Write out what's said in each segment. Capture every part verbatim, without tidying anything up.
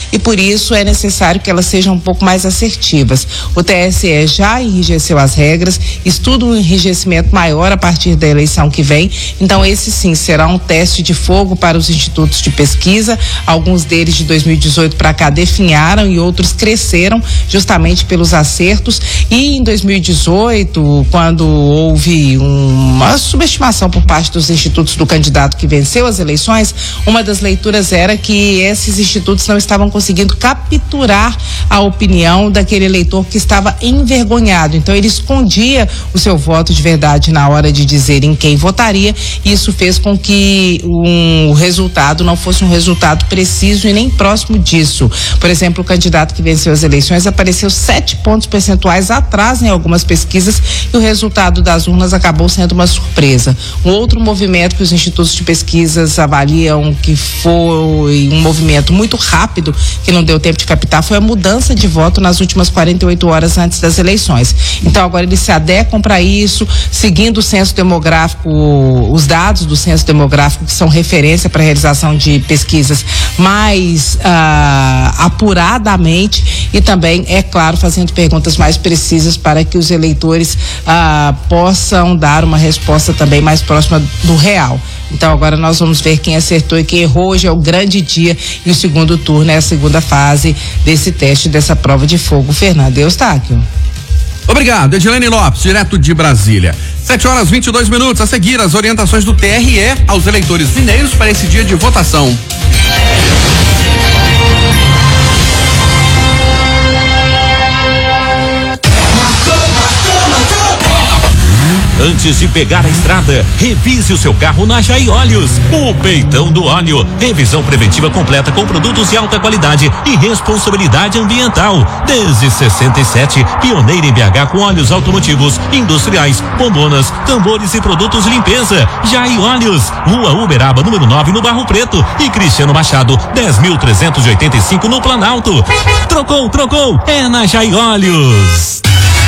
e por isso é necessário que elas sejam um pouco mais assertivas. O T S E já enrijeceu as regras, estuda um enrijecimento maior a partir da eleição que vem, então esse sim será um teste de fogo para os institutos de pesquisa. Alguns deles de dois mil e dezoito para cá definharam e outros cresceram justamente pelos acertos, e em dois mil e dezoito, quando houve uma subestimação por parte dos institutos do candidato que venceu as eleições, uma das leituras era que esses institutos não estavam conseguindo capturar a opinião daquele eleitor que estava envergonhado, então ele escondia o seu voto de verdade na hora de dizer em quem votaria, e isso fez com que um, o resultado não fosse um resultado preciso e nem próximo disso. Por exemplo, o candidato que venceu as eleições apareceu sete pontos percentuais atrás em algumas pesquisas e o resultado das urnas acabou sendo uma surpresa. Um outro movimento que os institutos de pesquisas avaliam que foi um movimento muito rápido, que não deu tempo de captar, foi a mudança de voto nas últimas quarenta e oito horas antes das eleições. Então agora eles se adequam para isso, seguindo o censo demográfico, os dados do censo demográfico que são referência para a realização de pesquisas mais ah, apuradamente, e também, é claro, fazendo perguntas mais precisas para que os eleitores ah, possam dar uma resposta também mais próxima do real. Então agora nós vamos ver quem acertou e quem errou. Hoje é o grande dia e o segundo turno é a segunda fase desse teste, dessa prova de fogo. Fernando Eustáquio. Obrigado, Edilene Lopes, direto de Brasília. sete horas e vinte e dois minutos, a seguir as orientações do T R E aos eleitores mineiros para esse dia de votação. Antes de pegar a estrada, revise o seu carro na Jai Óleos. O peitão do óleo. Revisão preventiva completa com produtos de alta qualidade e responsabilidade ambiental. Desde sessenta e sete, pioneira em B H com óleos automotivos, industriais, bombonas, tambores e produtos de limpeza. Jai Óleos, Rua Uberaba, número nove, no Barro Preto, e Cristiano Machado, dez mil trezentos e oitenta e cinco, no Planalto. Trocou, trocou, é na Jai Óleos.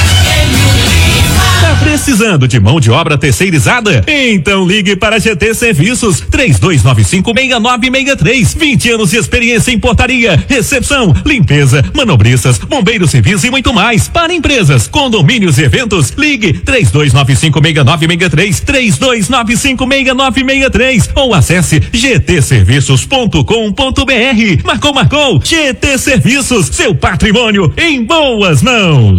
Tá precisando de mão de obra terceirizada? Então ligue para a G T Serviços, três dois nove cinco, seis nove seis três. vinte anos de experiência em portaria, recepção, limpeza, manobristas, bombeiros civis e muito mais. Para empresas, condomínios e eventos, ligue três dois nove cinco, seis nove seis três, três dois nove cinco, seis nove seis três, ou acesse g t serviços ponto com ponto b r. Marcou, marcou. G T Serviços, seu patrimônio em boas mãos.